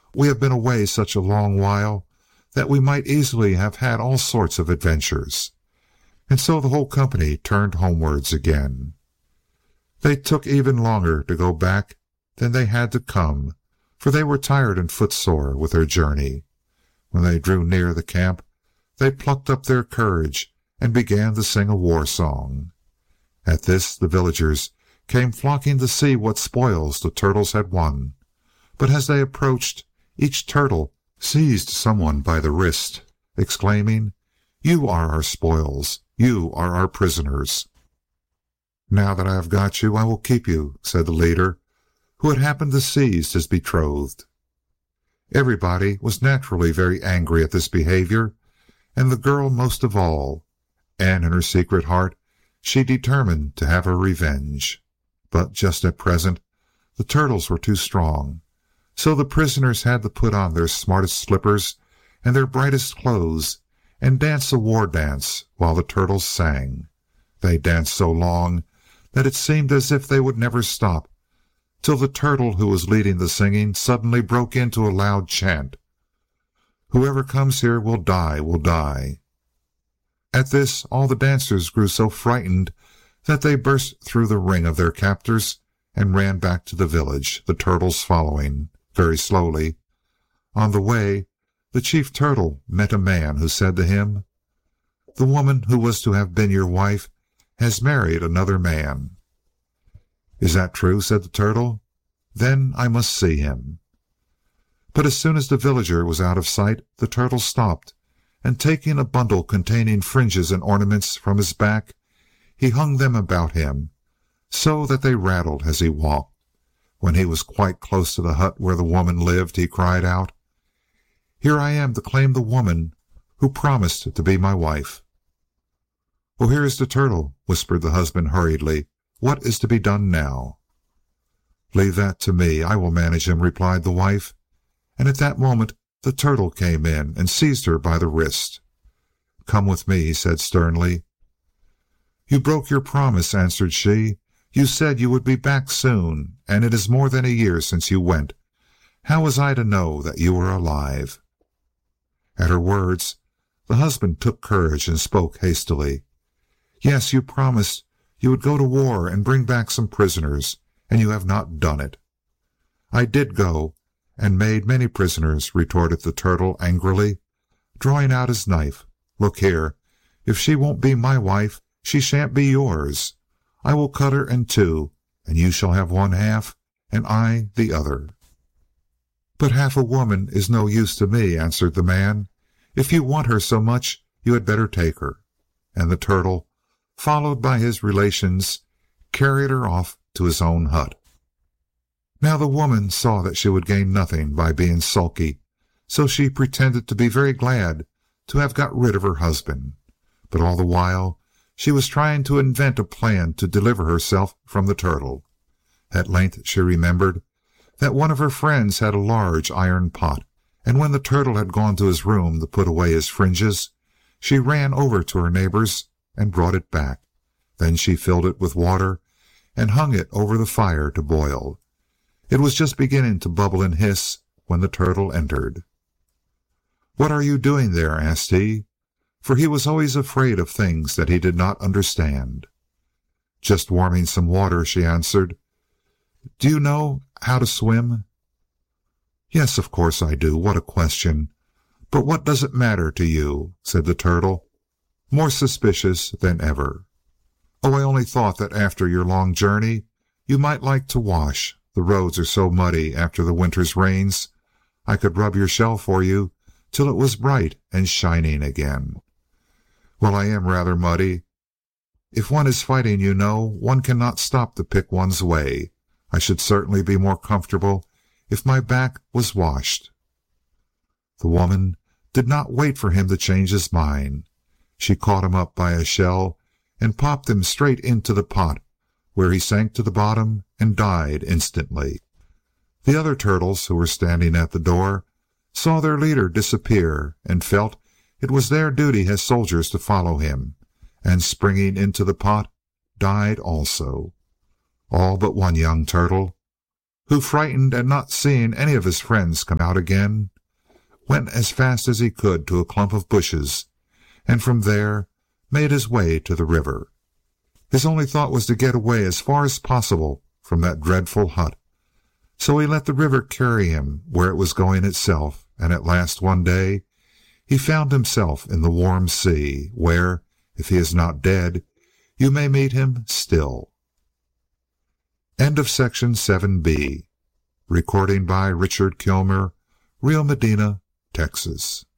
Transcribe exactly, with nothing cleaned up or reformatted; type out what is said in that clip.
We have been away such a long while that we might easily have had all sorts of adventures." And so the whole company turned homewards again. They took even longer to go back than they had to come, for they were tired and footsore with their journey. When they drew near the camp, they plucked up their courage and began to sing a war song. At this the villagers came flocking to see what spoils the turtles had won, but as they approached, each turtle seized someone by the wrist, exclaiming, "You are our spoils, you are our prisoners." "Now that I have got you, I will keep you," said the leader, who had happened to seize his betrothed. Everybody was naturally very angry at this behavior, and the girl most of all, and in her secret heart she determined to have her revenge. But just at present the turtles were too strong, so the prisoners had to put on their smartest slippers and their brightest clothes and dance a war dance while the turtles sang. They danced so long that it seemed as if they would never stop, till the turtle who was leading the singing suddenly broke into a loud chant, "Whoever comes here will die, will die." At this all the dancers grew so frightened that they burst through the ring of their captors and ran back to the village, the turtles following very slowly. On the way the chief turtle met a man who said to him, "The woman who was to have been your wife has married another man." "Is that true?" said the turtle. "Then I must see him." But as soon as the villager was out of sight, the turtle stopped, and taking a bundle containing fringes and ornaments from his back, he hung them about him, so that they rattled as he walked. When he was quite close to the hut where the woman lived, he cried out, "Here I am to claim the woman who promised to be my wife." "Oh, here is the turtle," whispered the husband hurriedly. "What is to be done now?" "Leave that to me. I will manage him," replied the wife. And at that moment the turtle came in and seized her by the wrist. "Come with me," he said sternly. "You broke your promise," answered she. "You said you would be back soon, and it is more than a year since you went. How was I to know that you were alive?" At her words the husband took courage and spoke hastily. "Yes, you promised you would go to war and bring back some prisoners, and you have not done it." "I did go, and made many prisoners," retorted the turtle angrily, drawing out his knife. "Look here, if she won't be my wife, she shan't be yours. I will cut her in two, and you shall have one half, and I the other." "But half a woman is no use to me," answered the man. "If you want her so much, you had better take her." And the turtle, followed by his relations, carried her off to his own hut. Now the woman saw that she would gain nothing by being sulky, so she pretended to be very glad to have got rid of her husband. But all the while she was trying to invent a plan to deliver herself from the turtle. At length she remembered that one of her friends had a large iron pot, and when the turtle had gone to his room to put away his fringes, she ran over to her neighbor's and brought it back. Then she filled it with water and hung it over the fire to boil. It was just beginning to bubble and hiss when the turtle entered. "What are you doing there?" asked he, for he was always afraid of things that he did not understand. "Just warming some water," she answered. "Do you know how to swim?" "Yes, of course I do. What a question! But what does it matter to you?" said the turtle, more suspicious than ever. "Oh, I only thought that after your long journey you might like to wash. The roads are so muddy after the winter's rains. I could rub your shell for you till it was bright and shining again." "Well, I am rather muddy. If one is fighting, you know, one cannot stop to pick one's way. I should certainly be more comfortable if my back was washed." The woman did not wait for him to change his mind. She caught him up by a shell and popped him straight into the pot, where he sank to the bottom and died instantly. The other turtles, who were standing at the door, saw their leader disappear and felt it was their duty as soldiers to follow him, and springing into the pot, died also. All but one young turtle, who, frightened at not seeing any of his friends come out again, went as fast as he could to a clump of bushes, and from there made his way to the river. His only thought was to get away as far as possible from that dreadful hut, so he let the river carry him where it was going itself, and at last one day he found himself in the warm sea, where, if he is not dead, you may meet him still. End of section seven B. Recording by Richard Kilmer, Rio Medina, Texas.